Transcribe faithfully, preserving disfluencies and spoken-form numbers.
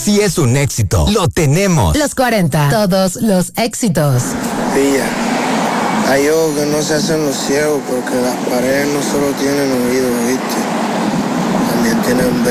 si es un éxito, lo tenemos. Los cuarenta, todos los éxitos. Pilla, hay ojos que no se hacen los ciegos porque las paredes no solo tienen oídos, ¿viste? También tienen